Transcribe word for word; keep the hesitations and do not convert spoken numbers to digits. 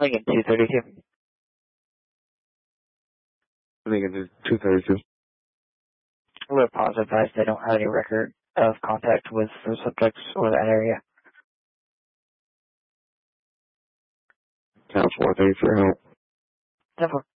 Lincoln two thirty-two. Lincoln two thirty-two. We're positive advised they don't have any record of contact with the subjects or that area. ten four, thanks for your help. ten four.